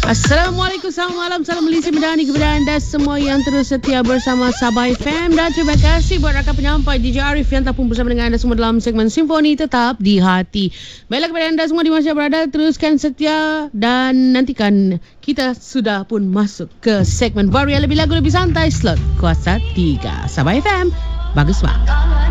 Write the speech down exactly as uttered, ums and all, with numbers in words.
Assalamualaikum, selamat malam, salam Malaysia Medani kepada anda semua yang terus setia bersama Sabah F M. Dan terima kasih buat rakan penyampai D J Arif yang terhubung bersama dengan anda semua dalam segmen Simfoni Tetap di Hati. Baiklah kepada anda semua di mana berada, teruskan setia dan nantikan kita sudah pun masuk ke segmen baru yang lebih lagu lebih santai, slot kuasa tiga Sabah F M. Bagus, Pak.